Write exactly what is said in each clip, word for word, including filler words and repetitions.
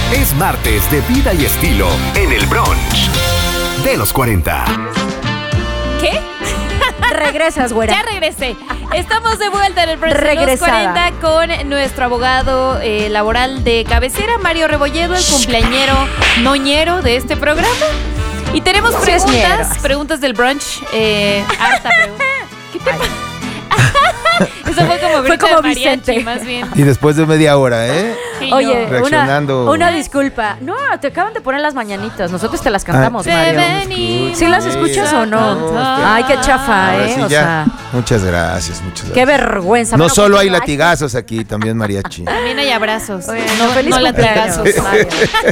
Es martes de vida y estilo en el brunch de los cuarenta. ¿Qué? Regresas, güera. Ya regresé. Estamos de vuelta en el brunch de los Regresada. cuarenta con nuestro abogado eh, laboral de cabecera, Mario Rebolledo, el cumpleañero noñero de este programa. Y tenemos Sí, es preguntas, ñero. preguntas del brunch. Eh, harta pregunta. ¿Qué te pasa? Eso fue como, Fue grito como de mariachi, Vicente. más bien. Y después de media hora, ¿eh? Sí, Oye, yo. una, Reaccionando. una disculpa. No, te acaban de poner las mañanitas. Nosotros te las cantamos, Ah. Mario. Te venimos ¿Sí las escuchas o no? No, está- Ay, qué chafa, Ahora ¿eh? sí, O ya. sea, Muchas gracias, muchas gracias. qué vergüenza. No Bueno, solo pues, hay ay, latigazos aquí, también mariachi. También hay abrazos. Bueno, no feliz no cumpleaños, latigazos. Mario.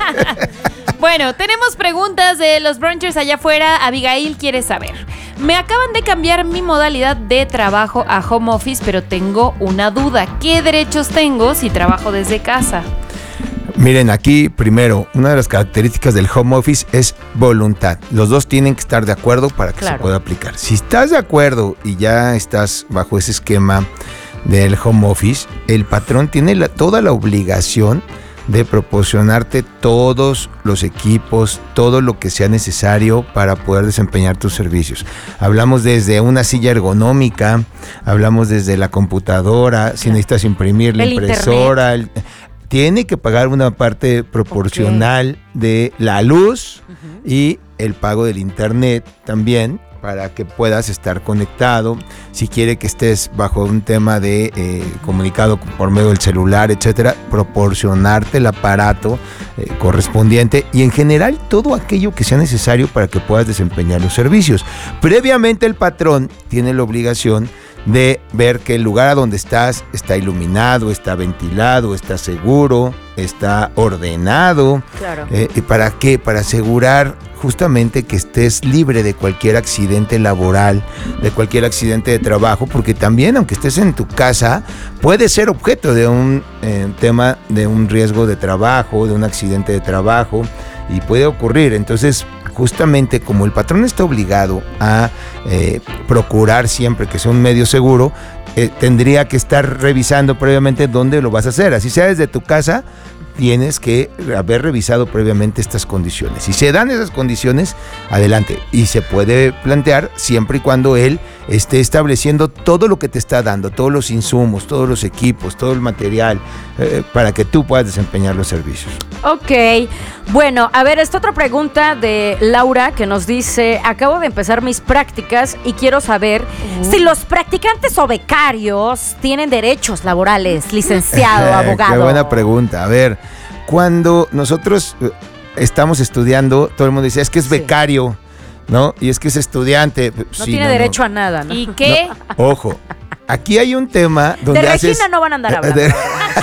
Bueno, tenemos preguntas de los brunchers allá afuera. Abigail quiere saber. Me acaban de cambiar mi modalidad de trabajo a home office, pero tengo una duda. ¿Qué derechos tengo si trabajo desde casa? Miren, aquí primero, una de las características del home office es voluntad. Los dos tienen que estar de acuerdo para que Claro. se pueda aplicar. Si estás de acuerdo y ya estás bajo ese esquema del home office, el patrón tiene la- toda la obligación de proporcionarte todos los equipos, todo lo que sea necesario para poder desempeñar tus servicios. Hablamos desde una silla ergonómica, hablamos desde la computadora, si necesitas imprimir la El impresora, el- tiene que pagar una parte proporcional de la luz y el pago del internet también, para que puedas estar conectado. Si quiere que estés bajo un tema de eh, comunicado por medio del celular, etcétera, proporcionarte el aparato eh, correspondiente y en general todo aquello que sea necesario para que puedas desempeñar los servicios. Previamente el patrón tiene la obligación de ver que el lugar a donde estás está iluminado, está ventilado, está seguro, está ordenado. Claro. Eh, ¿y para qué? Para asegurar justamente que estés libre de cualquier accidente laboral, de cualquier accidente de trabajo, porque también, aunque estés en tu casa, puedes ser objeto de un eh, tema de un riesgo de trabajo, de un accidente de trabajo, y puede ocurrir. Entonces, justamente como el patrón está obligado a eh, procurar siempre que sea un medio seguro, eh, tendría que estar revisando previamente dónde lo vas a hacer. Así sea desde tu casa, tienes que haber revisado previamente estas condiciones. Si se dan esas condiciones, adelante. Y se puede plantear siempre y cuando él esté estableciendo todo lo que te está dando, todos los insumos, todos los equipos, todo el material, eh, para que tú puedas desempeñar los servicios. Ok, bueno, a ver, esta otra pregunta de Laura que nos dice: acabo de empezar mis prácticas y quiero saber Uh. si los practicantes o becarios tienen derechos laborales, licenciado, Eh, abogado. Qué buena pregunta. A ver, cuando nosotros eh, estamos estudiando, todo el mundo dice, es que es Sí. becario, ¿no? Y es que es estudiante. No Sí, tiene derecho a nada, ¿no? ¿Y qué? No, ojo, aquí hay un tema donde De haces... Regina no van a andar hablando. De-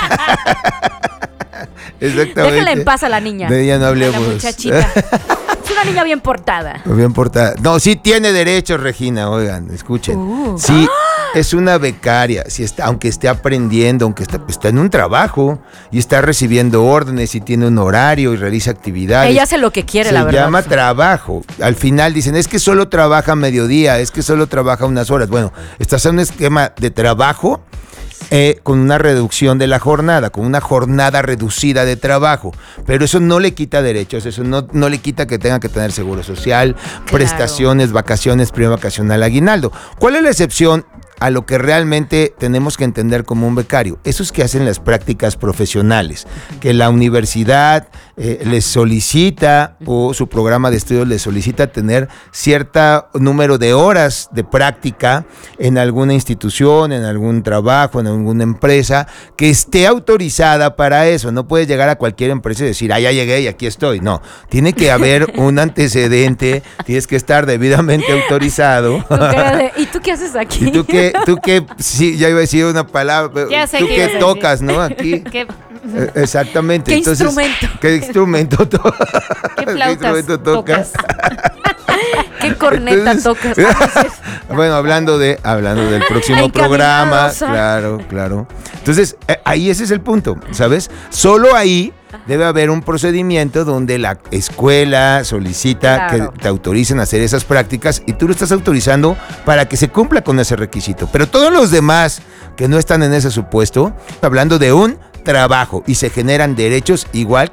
Exactamente. Déjenla en paz a la niña. De ella no A la hablemos. muchachita. Es una niña bien portada. Bien portada. No, sí tiene derechos, Regina, oigan, escuchen. Uh. Sí, es una becaria, si está, aunque esté aprendiendo, aunque está, está en un trabajo y está recibiendo órdenes y tiene un horario y realiza actividades. Ella hace lo que quiere, Se la verdad. llama trabajo. Al final dicen, es que solo trabaja mediodía, es que solo trabaja unas horas. Bueno, estás en un esquema de trabajo eh, con una reducción de la jornada, con una jornada reducida de trabajo. Pero eso no le quita derechos, eso no, no le quita que tenga que tener seguro social, prestaciones, vacaciones, prima vacacional, aguinaldo. ¿Cuál es la excepción a lo que realmente tenemos que entender como un becario? Esos que hacen las prácticas profesionales, que la universidad eh, les solicita o su programa de estudios les solicita tener cierto número de horas de práctica en alguna institución, en algún trabajo, en alguna empresa que esté autorizada para eso. No puedes llegar a cualquier empresa y decir, ah, ya llegué y aquí estoy. No, tiene que haber un antecedente, tienes que estar debidamente autorizado. Con cara de, ¿y tú qué haces aquí? ¿Y tú qué, tú qué, sí, ya iba a decir una palabra, pero Ya sé tú qué qué ibas a tocas, ¿no? Aquí. ¿Qué, Eh, Exactamente. ¿Qué Entonces, instrumento? ¿Qué instrumento to- qué flautas instrumento tocas? ¿Qué corneta Entonces- tocas? Bueno, hablando de hablando del próximo Ay, programa, caminadosa. claro, claro. Entonces, eh, ahí ese es el punto, ¿sabes? Solo ahí debe haber un procedimiento donde la escuela solicita Claro. que te autoricen a hacer esas prácticas y tú lo estás autorizando para que se cumpla con ese requisito. Pero todos los demás que no están en ese supuesto, hablando de un trabajo y se generan derechos igual que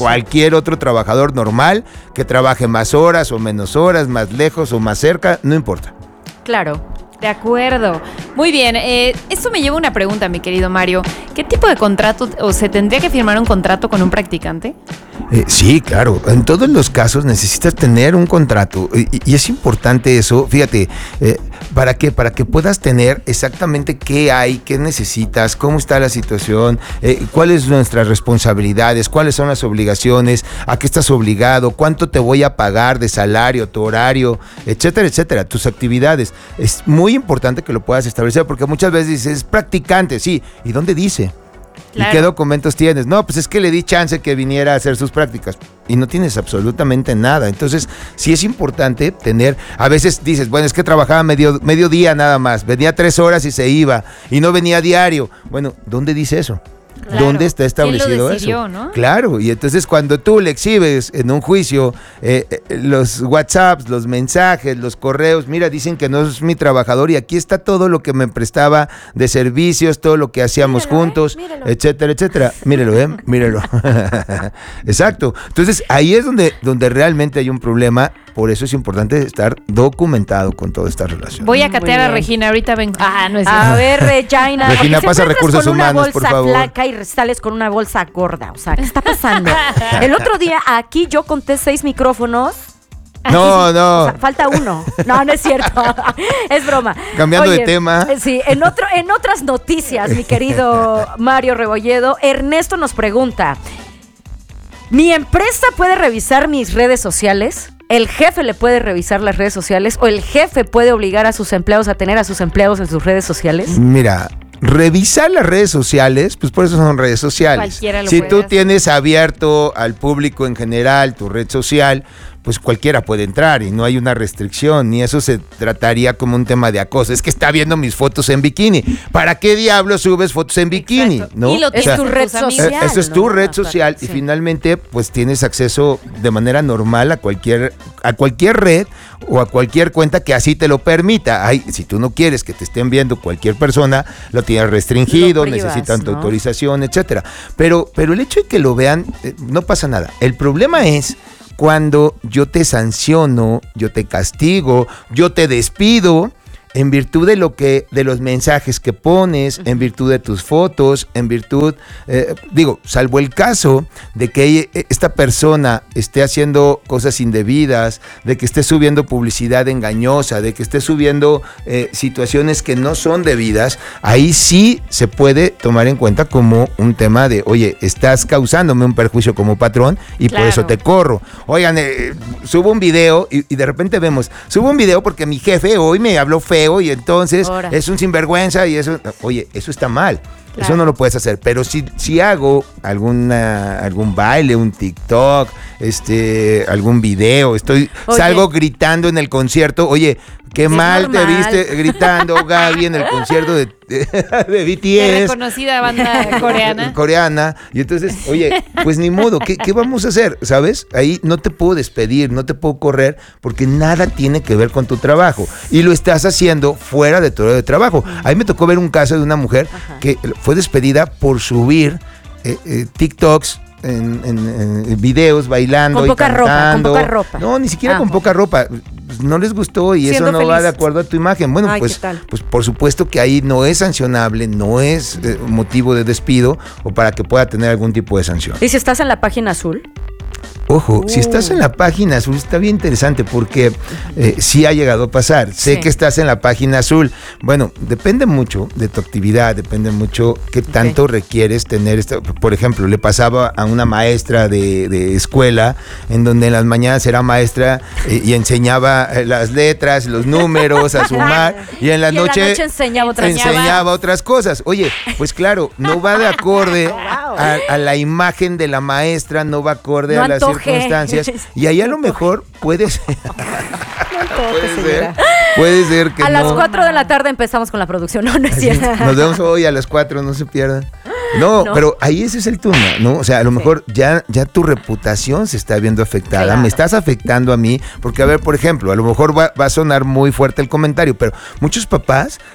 cualquier otro trabajador normal que trabaje más horas o menos horas, más lejos o más cerca, no importa. Claro. De acuerdo. Muy bien. Eh, esto me lleva a una pregunta, mi querido Mario. ¿Qué tipo de contrato o se tendría que firmar un contrato con un practicante? Eh, sí, claro. En todos los casos necesitas tener un contrato y, y es importante eso. Fíjate, eh, ¿para qué? Para que puedas tener exactamente qué hay, qué necesitas, cómo está la situación, eh, cuáles son nuestras responsabilidades, cuáles son las obligaciones, a qué estás obligado, cuánto te voy a pagar de salario, tu horario, etcétera, etcétera, tus actividades. Es muy importante que lo puedas establecer porque muchas veces dices, es practicante, sí. ¿Y dónde dice? Claro. ¿Y qué documentos tienes? No, pues es que le di chance que viniera a hacer sus prácticas y no tienes absolutamente nada. Entonces, sí es importante tener, a veces dices, bueno, es que trabajaba medio, medio día nada más, venía tres horas y se iba y no venía diario. Bueno, ¿dónde dice eso? Claro. ¿Dónde está establecido decidió, eso? ¿No? Claro, y entonces cuando tú le exhibes en un juicio eh, eh, los WhatsApps, los mensajes, los correos, mira, dicen que no es mi trabajador y aquí está todo lo que me prestaba de servicios, todo lo que hacíamos míralo, juntos, eh, etcétera, etcétera. Mírelo, ¿eh? Mírelo. Exacto. Entonces ahí es donde, donde realmente hay un problema. Por eso es importante estar documentado con toda esta relación. Voy a catear a Regina, ahorita vengo. Ah, no es cierto. A ver, Regina. Regina, pasa recursos humanos, por favor. Una bolsa flaca y sales con una bolsa gorda. O sea, ¿qué está pasando? El otro día aquí yo conté seis micrófonos. No, no. O sea, falta uno. No, no es cierto. Es broma. Cambiando Oye, de tema. Sí, en, otro, en otras noticias, mi querido Mario Rebolledo, Ernesto nos pregunta, ¿mi empresa puede revisar mis redes sociales? ¿El jefe le puede revisar las redes sociales? ¿O el jefe puede obligar a sus empleados a tener a sus empleados en sus redes sociales? Mira, revisar las redes sociales, pues por eso son redes sociales. Cualquiera lo si puede tú hacer. Tienes abierto al público en general tu red social, pues cualquiera puede entrar y no hay una restricción, ni eso se trataría como un tema de acoso. Es que está viendo mis fotos en bikini. ¿Para qué diablos subes fotos en bikini? Exacto. ¿No? Y lo tienes o sea, tu red social. Eso es tu ¿no? red social sí. y finalmente pues tienes acceso de manera normal a cualquier, a cualquier red o a cualquier cuenta que así te lo permita. Ay, si tú no quieres que te estén viendo cualquier persona, lo tienes restringido, Lo privas, necesitan tu ¿no? autorización, etcétera. Pero, pero el hecho de que lo vean, eh, no pasa nada. El problema es cuando yo te sanciono, yo te castigo, yo te despido en virtud de lo que, de los mensajes que pones, en virtud de tus fotos, en virtud, eh, digo, salvo el caso de que esta persona esté haciendo cosas indebidas, de que esté subiendo publicidad engañosa, de que esté subiendo eh, situaciones que no son debidas, ahí sí se puede tomar en cuenta como un tema de, oye, estás causándome un perjuicio como patrón y Claro. por eso te corro. Oigan, eh, subo un video y, y de repente vemos, subo un video porque mi jefe hoy me habló feo y entonces Ahora. es un sinvergüenza y eso, oye, eso está mal. Claro. Eso no lo puedes hacer, pero si, si hago alguna, algún baile, un TikTok, este, algún video, estoy, Oye. salgo gritando en el concierto, oye, qué Es mal te normal. viste gritando, Gaby, en el concierto de, de, de B T De S. reconocida banda coreana. Coreana, y entonces, oye, pues ni modo, ¿qué, ¿qué vamos a hacer? ¿Sabes? Ahí no te puedo despedir, no te puedo correr, porque nada tiene que ver con tu trabajo, y lo estás haciendo fuera de tu hora de trabajo. A mí me tocó ver un caso de una mujer Ajá. que fue despedida por subir eh, eh, TikToks, En, en, en videos bailando Con y poca ropa, cantando. con poca ropa. No, ni siquiera Ah, con bueno. poca ropa. No les gustó y Siendo eso no va feliz. de acuerdo a tu imagen. Bueno, Ay, pues, ¿qué tal? pues por supuesto que ahí no es sancionable, no es eh, motivo de despido o para que pueda tener algún tipo de sanción. ¿Y si estás en la página azul? Ojo, Uh. si estás en la página azul, está bien interesante porque eh, sí ha llegado a pasar. Sé Sí. que estás en la página azul. Bueno, depende mucho de tu actividad, depende mucho qué tanto requieres tener. Esta, por ejemplo, le pasaba a una maestra de, de escuela, en donde en las mañanas era maestra eh, y enseñaba eh, las letras, los números, a sumar, y en la, Y en la noche, noche enseñaba otras enseñaba otras cosas. Oye, pues claro, no va de acorde Wow. a, a la imagen de la maestra, no va acorde No a las antoje. circunstancias, y ahí a lo mejor puede ser, puede ser, señora. puede ser que A las no. cuatro de la tarde empezamos con la producción. No, no es cierto. Nos vemos hoy a las cuatro, no se pierdan. No, No. pero ahí ese es el turno, ¿no? O sea, a lo mejor ya, ya tu reputación se está viendo afectada, Claro. me estás afectando a mí, porque a ver, por ejemplo, a lo mejor va, va a sonar muy fuerte el comentario, pero muchos papás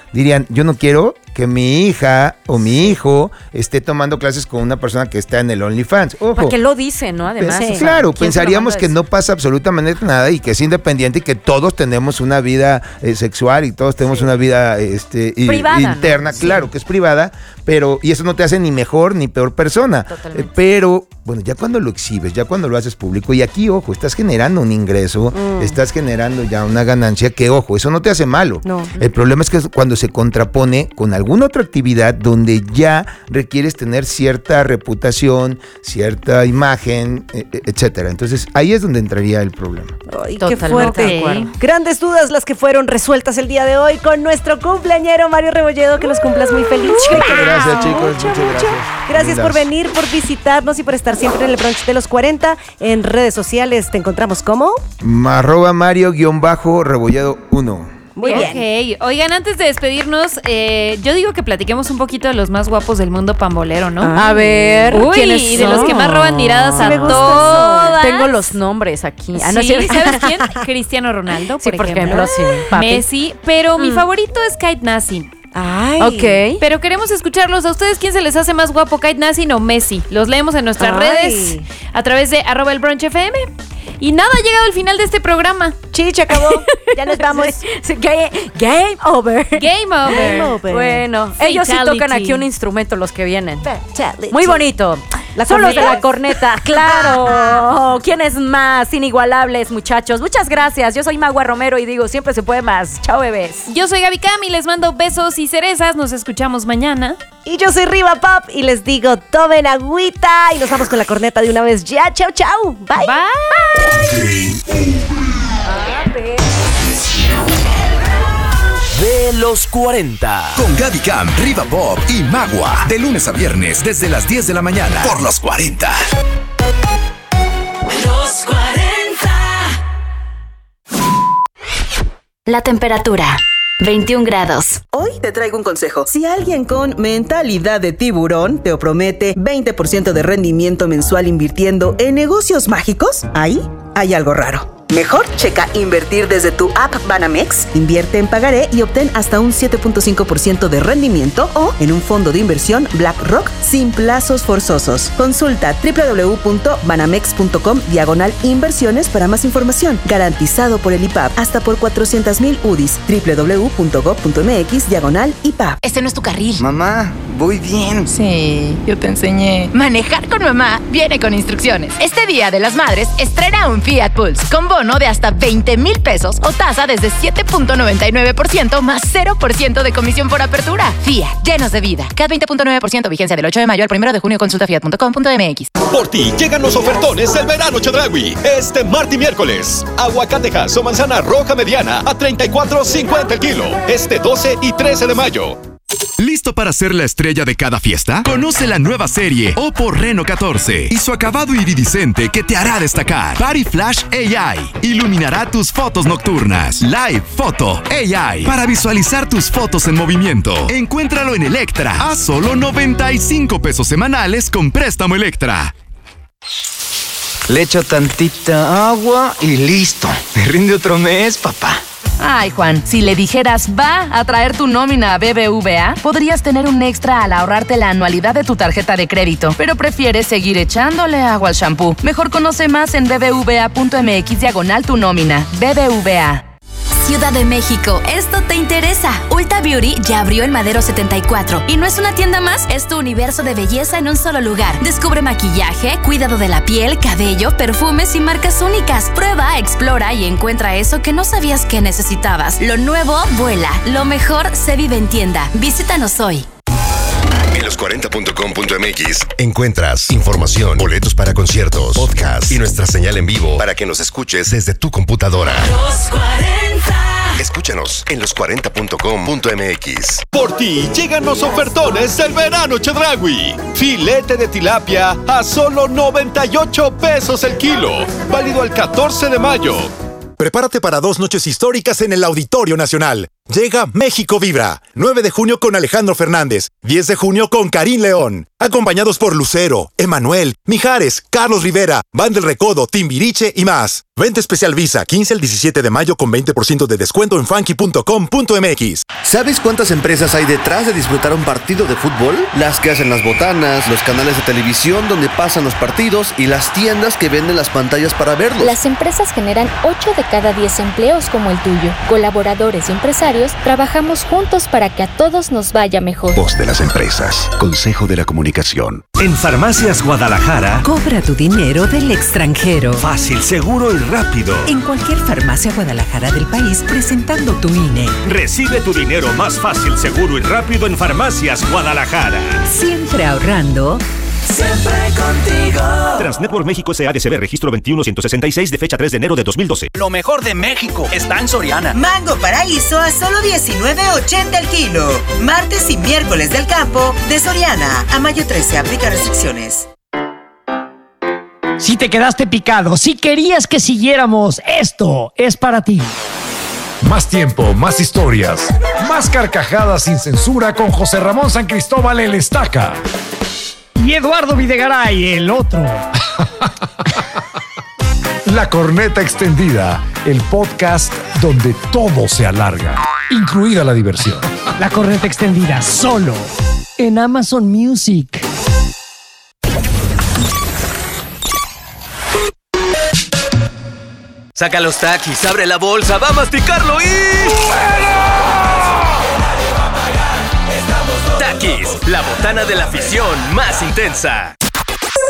dirían, yo no quiero que mi hija o mi hijo esté tomando clases con una persona que está en el OnlyFans. Ojo. ¿Para qué lo dicen, no? Además. Sí. O sea, Claro, ¿quién pensaríamos se lo que manda no pasa absolutamente nada y que es independiente y que todos tenemos una vida eh, sexual y todos tenemos sí. una vida este, privada, interna, ¿no? claro sí. que es privada, pero y eso no te hace ni mejor ni peor persona. Totalmente. Eh, pero, bueno, ya cuando lo exhibes, ya cuando lo haces público, y aquí, ojo, estás generando un ingreso, mm. estás generando ya una ganancia que, ojo, eso no te hace malo. No. El problema es que es cuando se contrapone con alguna otra actividad donde ya requieres tener cierta reputación, cierta imagen, etcétera. Entonces, ahí es donde entraría el problema. Ay, qué fuerte. Grandes dudas las que fueron resueltas el día de hoy con nuestro cumpleañero Mario Rebolledo, que los cumplas muy feliz. Muchas gracias, chicos. Mucho, muchas mucho. gracias. Gracias por venir, por visitarnos y por estar siempre en el brunch de los cuarenta. En redes sociales te encontramos como arroba Mario-Rebolledo uno. Muy ok, bien. Oigan, antes de despedirnos, eh, yo digo que platiquemos un poquito de los más guapos del mundo pambolero, ¿no? A ver, Uy, ¿quiénes y de los son? que más roban miradas Sí, a me gusta todas. Tengo los nombres aquí. Ah, no, Sí, sí. ¿sabes quién? Cristiano Ronaldo, Sí, por, por ejemplo. ejemplo, sí. Papi. Messi, pero mi Mm. favorito es Kate Nassim. Ay. Ok. Pero queremos escucharlos. ¿A ustedes quién se les hace más guapo, Kate Nassim o Messi? Los leemos en nuestras Ay. redes a través de arroba el brunch F M. Y nada, ha llegado el final de este programa. Chicha, acabó. Ya nos vamos. Sí, game, game over. Game over. Game over. Bueno, ellos sí Fatality. tocan aquí un instrumento, los que vienen. Fatality. Muy bonito. ¿La Son los de corneta? la corneta, claro. ¿Quiénes más? Inigualables, muchachos. Muchas gracias. Yo soy Magua Romero y digo, siempre se puede más. Chao, bebés. Yo soy Gaby Cam y les mando besos y cerezas. Nos escuchamos mañana. Y yo soy Riva Pop y les digo, tomen agüita. Y nos vamos con la corneta de una vez ya. Chau, chau. Bye. Bye. De los cuarenta. Con Gaby Cam, Riva Pop y Magua. De lunes a viernes desde las diez de la mañana. Por los cuarenta. Los cuarenta. La temperatura, veintiún grados. Hoy te traigo un consejo. Si alguien con mentalidad de tiburón te promete veinte por ciento de rendimiento mensual invirtiendo en negocios mágicos, ahí hay algo raro. Mejor checa invertir desde tu app Banamex, invierte en pagaré y obtén hasta un siete punto cinco por ciento de rendimiento o en un fondo de inversión BlackRock sin plazos forzosos. Consulta www.banamex.com diagonal inversiones para más información. Garantizado por el I P A B hasta por cuatrocientos mil U D I S. www.gov.mx diagonal I P A B. Este no es tu carril. Mamá, voy bien. Sí, yo te enseñé. Manejar con mamá viene con instrucciones. Este Día de las Madres, estrena un Fiat Pulse con bono de hasta veinte mil pesos o tasa desde siete punto noventa y nueve por ciento más cero por ciento de comisión por apertura. Fiat, llenos de vida. C A T veinte punto nueve por ciento, vigencia del ocho de mayo al primero de junio. Consulta fiat punto com punto mx. Por ti llegan los ofertones del verano Chedraui. Este martes y miércoles. Aguacatejas o manzana roja mediana a treinta y cuatro cincuenta el kilo. Este doce y trece de mayo. ¿Listo para ser la estrella de cada fiesta? Conoce la nueva serie Oppo Reno catorce y su acabado iridiscente que te hará destacar. Party Flash A I iluminará tus fotos nocturnas. Live Photo A I para visualizar tus fotos en movimiento. Encuéntralo en Electra a solo noventa y cinco pesos semanales con préstamo Electra. Le echo tantita agua y listo. Me rinde otro mes, papá. Ay, Juan, si le dijeras va a traer tu nómina a B B V A, podrías tener un extra al ahorrarte la anualidad de tu tarjeta de crédito, pero prefieres seguir echándole agua al shampoo. Mejor conoce más en bbva.mx diagonal tu nómina. B B V A. Ciudad de México, esto te interesa. Ulta Beauty ya abrió en Madero setenta y cuatro y no es una tienda más, es tu universo de belleza en un solo lugar. Descubre maquillaje, cuidado de la piel, cabello, perfumes y marcas únicas. Prueba, explora y encuentra eso que no sabías que necesitabas. Lo nuevo vuela, lo mejor se vive en tienda. Visítanos hoy. En los cuarenta punto com punto mx encuentras información, boletos para conciertos, podcast y nuestra señal en vivo para que nos escuches desde tu computadora. Los cuarenta. Escúchanos en los cuarenta punto com punto mx. Por ti llegan los ofertones del verano Chedraui. Filete de tilapia a solo noventa y ocho pesos el kilo. Válido al catorce de mayo. Prepárate para dos noches históricas en el Auditorio Nacional. Llega México Vibra. nueve de junio con Alejandro Fernández. diez de junio con Karim León. Acompañados por Lucero, Emanuel, Mijares, Carlos Rivera, Van del Recodo, Timbiriche y más. Venta especial Visa, quince al diecisiete de mayo con veinte por ciento de descuento en funky punto com punto m x. ¿Sabes cuántas empresas hay detrás de disfrutar un partido de fútbol? Las que hacen las botanas, los canales de televisión donde pasan los partidos y las tiendas que venden las pantallas para verlos. Las empresas generan ocho de cada diez empleos como el tuyo. Colaboradores y empresarios trabajamos juntos para que a todos nos vaya mejor. Voz de las empresas. Consejo de la Comunicación. En Farmacias Guadalajara, cobra tu dinero del extranjero. Fácil, seguro y rápido. En cualquier farmacia Guadalajara del país, presentando tu I N E. Recibe tu dinero más fácil, seguro y rápido en Farmacias Guadalajara. Siempre ahorrando. Siempre contigo. Transnetwork México S A D C B, registro veintiuno ciento sesenta y seis de fecha tres de enero de dos mil doce. Lo mejor de México está en Soriana. Mango Paraíso a solo diecinueve ochenta el kilo. Martes y miércoles del campo de Soriana. A mayo trece, aplica restricciones. Si te quedaste picado, si querías que siguiéramos, esto es para ti. Más tiempo, más historias, más carcajadas sin censura con José Ramón San Cristóbal el Estaca. Y Eduardo Videgaray, el otro. La Corneta Extendida, el podcast donde todo se alarga, incluida la diversión. La Corneta Extendida, solo en Amazon Music. Saca los taquis, abre la bolsa, va a masticarlo y... Taquis, la botana de la afición más intensa.